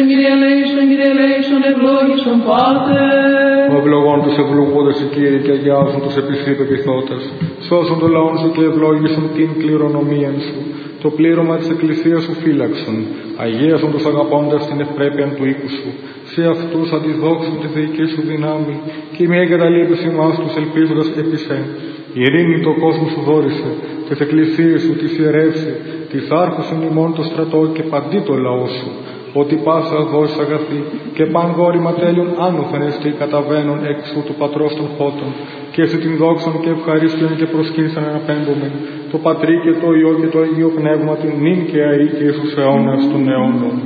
Κύριε ελέησον, ευλόγησον Πάτερ. Ο ευλογών τους ευλογούντας οι Κύριοι και αγιάζουν τους επισή πεπιθώτας. Σώσον το λαόν σου και ευλόγησον την κληρονομίαν σου. Το πλήρωμα της Εκκλησίας σου φύλαξον. Αγίασον τους αγαπώντας την ευπρέπεια του οίκου σου. Σε αυτούς αντιδόξουν τη θεϊκή σου δυνάμει και μη εγκαταλείπεις ημάς τους ελπίζοντας επί σε. Η ειρήνη το κόσμο σου δόρισε, τις εκκλησίες σου τις ιερεύσει, τις άρχουσιν ημών το στρατό και παντί το λαό σου. Ότι πάσα δώσεις αγαθή και παν γόρημα τέλειων άνωθεν εστί καταβαίνουν εξού του Πατρός των Φώτων και σε την δόξον και ευχαρίστιον και προσκύνησαν αναπέμπομεν το Πατρί και το Υιό και το Αγίο Πνεύμα την νυν και αεί και στους αιώνας των αιώνων.